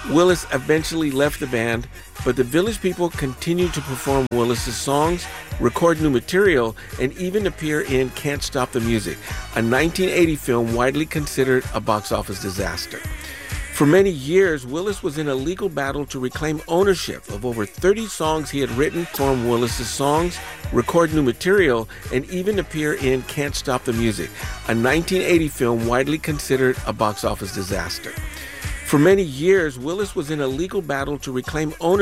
Willis eventually left the band, but the Village People continued to perform Willis's songs, record new material, and even appear in Can't Stop the Music, a 1980 film widely considered a box office disaster. For many years, Willis was in a legal battle to reclaim ownership of over 30 songs he had written, perform Willis's songs, record new material, and even appear in Can't Stop the Music, a 1980 film widely considered a box office disaster. For many years, Willis was in a legal battle to reclaim ownership